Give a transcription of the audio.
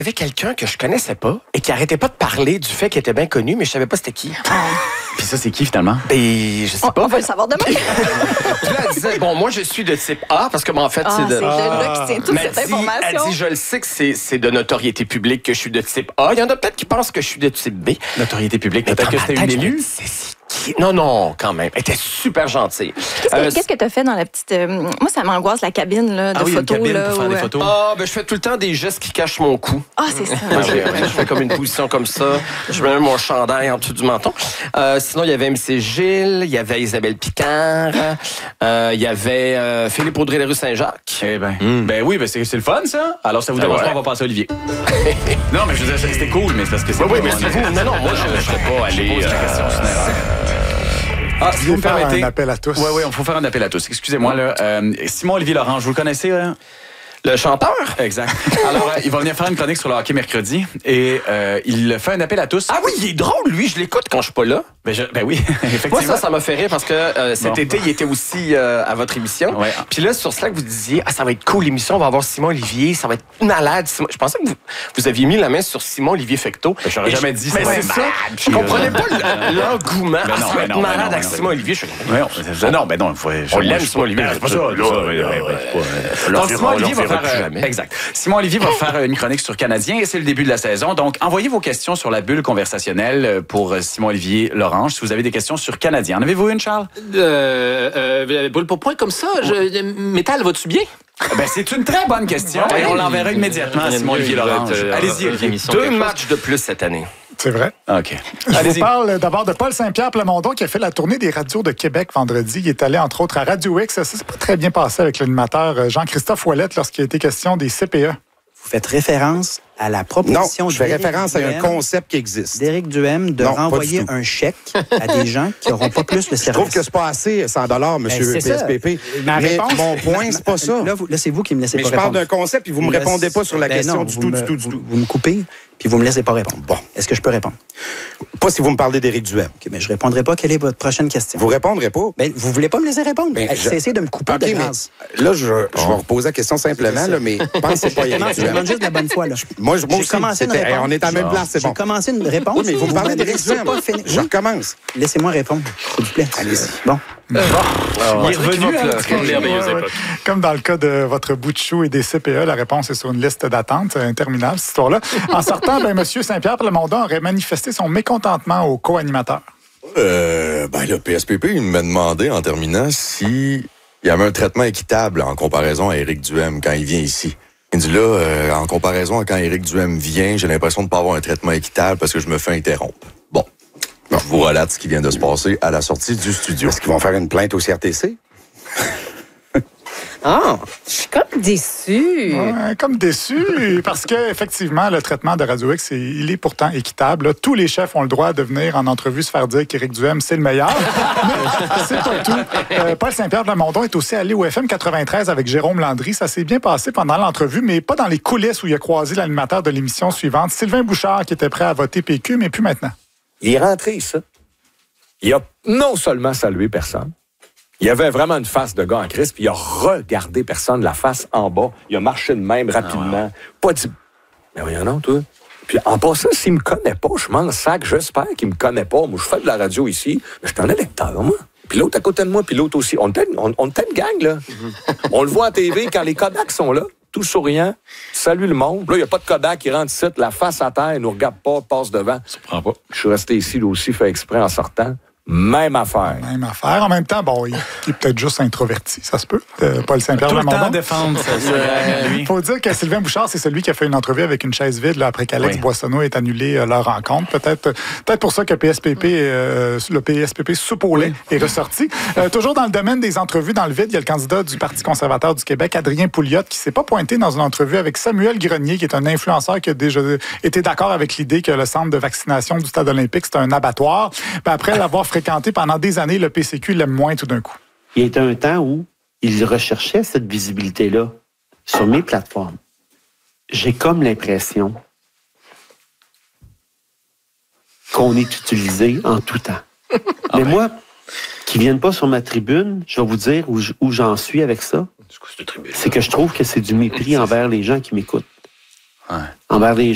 Il y avait quelqu'un que je connaissais pas et qui arrêtait pas de parler du fait qu'il était bien connu, mais je savais pas c'était qui. Puis ça, c'est qui, finalement? Ben, je sais pas. On va le savoir demain. Puis là, elle disait, bon, moi, je suis de type A, parce que, en fait, c'est de... C'est là qui tient toute Mais cette information. elle dit, je le sais que c'est de notoriété publique que je suis de type A. Il y en a peut-être qui pensent que je suis de type B. Notoriété publique. Mais Peut-être que c'était une élue? Non, quand même. Elle était super gentille. Qu'est-ce que tu as fait dans la petite... Moi, ça m'angoisse, la cabine là, de Ah oui, photos. une cabine là, pour faire où, des photos. Ben, je fais tout le temps des gestes qui cachent mon cou. Ah, c'est ça. Je fais comme une position comme ça. Je mets mon chandail en dessous du menton. Sinon, il y avait MC Gilles, il y avait Isabelle Picard, il y avait Philippe Audrey-Larue Saint-Jacques. Eh ben, ben oui, ben c'est le fun, ça. Alors, ça vous dérange pas, on va passer à Olivier. Non, mais je veux dire, c'était cool, mais c'est parce que c'est... Oui, mais c'est vous. Non, moi, je ne serais pas allé... Si vous me faire permettez... un appel à tous. Oui, on faut faire un appel à tous. Excusez-moi, là. Simon-Olivier Laurent, vous le connaissez, hein? Le chanteur? Exact. Alors, il va venir faire une chronique sur le hockey mercredi et il fait un appel à tous. Ah oui, il est drôle, lui. Je l'écoute quand je suis pas là. Ben oui, effectivement. Moi, ça m'a fait rire parce que cet été, il était aussi à votre émission. Ouais. Puis là, sur Slack, vous disiez, ça va être cool l'émission, on va avoir Simon-Olivier, ça va être malade. Je pensais que vous aviez mis la main sur Simon-Olivier Fecteau. J'aurais jamais dit ça. Mais c'est ça. Je comprenais pas l'engouement. Ben non, Ça va être ben malade non, avec ben non. Simon-Olivier. Non, On l'aime, Simon-Olivier. C'est pas ça. Donc, Simon-Olivier va faire... Exact. Simon-Olivier va faire une chronique sur Canadien et c'est le début de la saison. Donc, envoyez vos questions sur la bulle conversationnelle pour Simon-Olivier Lorange si vous avez des questions sur Canadien. En avez-vous une, Charles? Boule pour point comme ça, métal, vas-tu bien? Ben, c'est une très bonne question et on l'enverra immédiatement à Simon-Olivier Lorange. Allez-y, Olivier. 2 matchs de plus cette année. C'est vrai. OK. Je vous Allez-y. parle d'abord de Paul Saint-Pierre Plamondon qui a fait la tournée des radios de Québec vendredi. Il est allé, entre autres, à Radio X. Ça s'est pas très bien passé avec l'animateur Jean-Christophe Ouellette lorsqu'il a été question des CPE. Vous faites référence à la proposition Non, je fais d'Éric référence à un Duhem- concept qui existe. d'Éric Duhem de Non, pas renvoyer du tout. un chèque à des gens qui n'auront pas plus de service. Je trouve que c'est pas assez, 100 $, monsieur Ben, c'est ça. PSPP. Ma Mais réponse- mon point, c'est pas ça. Là, c'est vous qui me laissez Mais pas je parle répondre. d'un concept, puis vous me répondez pas sur la question non, du vous tout, me- du tout, du tout. Vous me coupez, puis vous me laissez pas répondre. Bon. Est-ce que je peux répondre? Pas si vous me parlez d'Éric Duhem. OK, mais je répondrai pas. Quelle est votre prochaine question? Vous répondrez pas? Ben, vous voulez pas me laisser répondre? Ben, Cessez de me couper OK, de mais grâce. là, je vais reposer la question simplement, là, mais pensez pas à Je Éric demande Duhem. juste la bonne fois. Là. Moi J'ai aussi, commencé une c'était- réponse. on est à la même place, c'est bon. J'ai commencé une réponse. Oui, mais vous me parlez d'Éric laissez Duhem. pas finir. Je Oui. recommence. Laissez-moi répondre, s'il vous plaît. Allez-y. Bon. Il est revenu, hein? Comme dans le cas de votre bout de chou et des CPE, la réponse est sur une liste d'attente. C'est interminable, cette histoire-là. En sortant, M. Saint-Pierre Plamondon aurait manifesté son mécontentement au co-animateur. Le PSPP, il m'a demandé en terminant si il y avait un traitement équitable en comparaison à Éric Duhem quand il vient ici. Il dit là, en comparaison à quand Éric Duhem vient, j'ai l'impression de ne pas avoir un traitement équitable parce que je me fais interrompre. Bon. Je vous relate ce qui vient de se passer à la sortie du studio. Est-ce qu'ils vont faire une plainte au CRTC? Ah, je suis comme déçue. Ouais, comme déçu, parce que effectivement, le traitement de Radio X, il est pourtant équitable. Là, tous les chefs ont le droit de venir en entrevue se faire dire qu'Éric Duhem, c'est le meilleur. Mais c'est pas tout. Paul Saint-Pierre Plamondon est aussi allé au FM 93 avec Jérôme Landry. Ça s'est bien passé pendant l'entrevue, mais pas dans les coulisses où il a croisé l'animateur de l'émission suivante, Sylvain Bouchard, qui était prêt à voter PQ, mais plus maintenant. Il est rentré, ça. Il a non seulement salué personne, il avait vraiment une face de gars en crise, puis il a regardé personne, la face en bas. Il a marché de même rapidement. Pas dit, mais voyons non, toi. Puis en passant, s'il me connaît pas, je m'en sac, j'espère qu'il me connaît pas. Moi, je fais de la radio ici, mais je suis un électeur, moi. Puis l'autre à côté de moi, puis l'autre aussi. On était une gang, là. On le voit à TV quand les Kodaks sont là, tout souriant, salue le monde. Là, il n'y a pas de Kodak qui rentre ici, la face à terre, il nous regarde pas, passe devant. Ça prend pas. Je suis resté ici, lui aussi, fait exprès en sortant. Même affaire. Même affaire. En même temps, bon, il est peut-être juste introverti, ça se peut. Paul Saint-Pierre Tout le temps à Plamondon. défendre lui. Il faut dire que Sylvain Bouchard, c'est celui qui a fait une entrevue avec une chaise vide là, après qu'Alex Boissonneau ait annulé leur rencontre. Peut-être pour ça que le PSPP soupe au lait est ressorti. Toujours dans le domaine des entrevues dans le vide, il y a le candidat du Parti conservateur du Québec, Adrien Pouliot, qui s'est pas pointé dans une entrevue avec Samuel Grenier, qui est un influenceur qui a déjà été d'accord avec l'idée que le centre de vaccination du Stade olympique, c'est un abattoir. Ben, après l'avoir fréquenté pendant des années, le PCQ l'aime moins tout d'un coup. Il y a un temps où il recherchait cette visibilité-là sur mes plateformes. J'ai comme l'impression qu'on est utilisé en tout temps. Mais moi, qui ne viennent pas sur ma tribune, je vais vous dire où j'en suis avec ça. C'est que je trouve que c'est du mépris envers les gens qui m'écoutent. Envers les